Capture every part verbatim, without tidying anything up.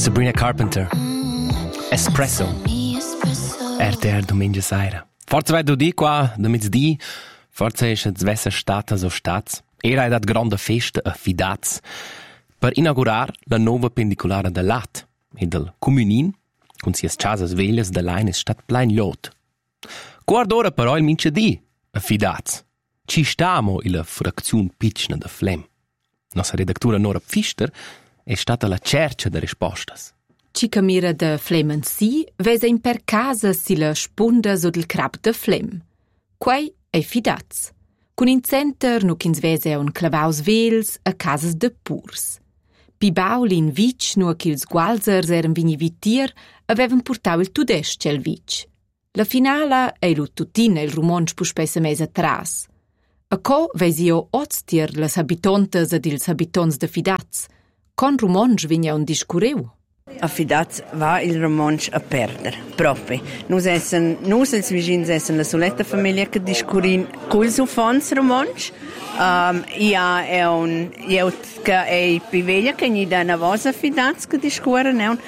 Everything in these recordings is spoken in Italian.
Sabrina Carpenter. Espresso. R T R domenica sera. Forza vai du di qua, da mezdi. Forza es et svessa stata so stats. Era è dat grande festa a Fidaz per inaugurar la nova pendiculare de Lat e del Comunin, con sias chasas veglias de Lain es stat plein lot. Quart ora però il mince di a Fidaz. Ci stamo illa fraziun pitchna de Flem. Nostra redactura Nora Pfister è stata la cerca de rispostas. Ci camira de Flem en si, vesa in per casa si la spunda so del crab de Flem. Quai è Fidaz. Con in center nu ch'ins vesa un clavaus vels a casas de purs. Pi baul in vic nu a ch'ils gualzers eran vini vitier avevan portau il tudesc cel vic. La finala è lu tutina il rumonsch pu spessa mesa tras. A co vesio oztier las habitontas ed ils habitons de Fidaz. Con rumonsch vigna un discureu. A Fidaz va il romansch a perder, proprio. Nus essen, nus els vicins essen la soletta famiglia che discurin culs ufons romansch. Um, ja è un, io che è piveglia che gli dà una voce a Fidaz che discuren, aber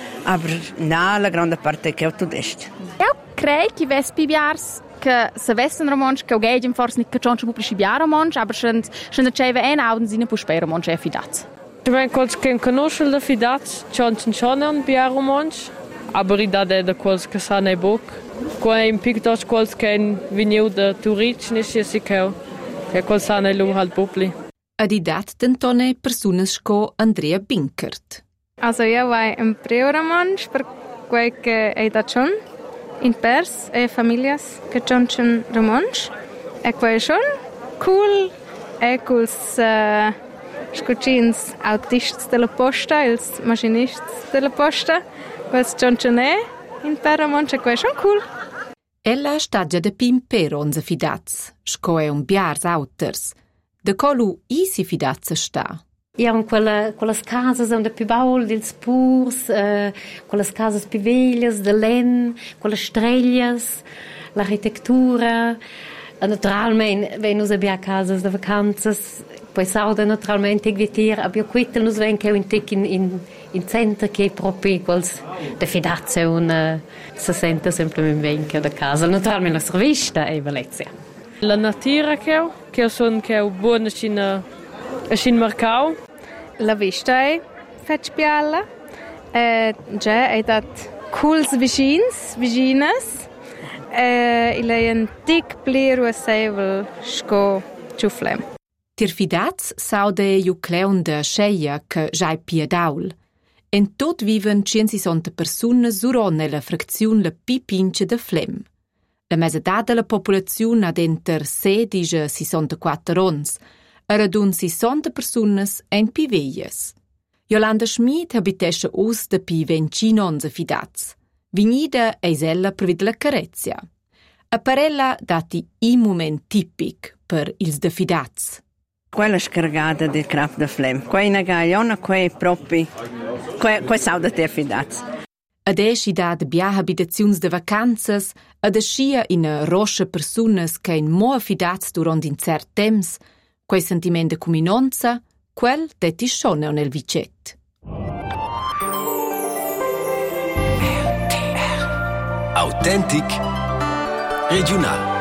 na la grande parte che è tudest. Io credo che ves piviars che se vessen romansch che ogegen forse nicht che chance publici biar romansch, aber schon schon da cheve ein auden sine pu sper romansch a Fidaz. Ich meine, quals che conosce la Fidaz, chanchen schon un biar romansch, aber i da de quals che sa nei book. Qua in pictos quals che veniu de Turic ne si si che e quals sa nei lu halt popli. Adidat dentone personas sco Andrea Binkert. Also io vai in preo-romansch per quel che è da schon in pers e familias che chanchen romansch e quel schon cool e culs uh, scucins autists della posta, ils machinists della posta, quels chanchen e in per romansch e quel schon cool. Ella staggia de pimpero onze Fidaz, sco è un biars auters. De colu isi Fidaz sta. Erano quelle, quelle casas onde più baul, dils purs, uh, quelle casas più veglias, de len, quelle streglias, l'architettura. E naturalmente, wenn nus abbiamo casas de vacanzas, poi sauda naturalmente egvitier, abbiamo quittel nus ven che un tec in, in, in centro che è proprio quels de Fidazze un uh, se sente semplicemente ben che da casa. Naturalmente la servista è Venezia. La natura che che son che buona in in Marcau. La vista è fetch pialla. E già è dat cools vicins, vicinas. E il è un tic pliru a sevel sco ciuflem. Tir Fidaz saude ju cleun de scheia che già pia daul. En tot viven centsessanta persunas suron nella fraziun la pi pince de Flem. La mesedad della popolazione ad enter sedici e sessantaquattro ons, e radun sessanta persunas en pi veies. Jolanda Schmid abitesce us de pi vencin ons a Fidaz. Vignida eis ella per vid la Carezia. A parella dati i moment tipic per ils de Fidaz. Quella scargata del crap de Flem. Qua in agagliona, qua è proprio, qua, qua sauda te Fidaz. Ad esci da de bia habitaziuns de vacanzas, ad escia in roscia persunas che in moa Fidaz durant in cert temps, quei sentiment de cuminonza, quel detti schon nel vicet. R T R Authentic Regional.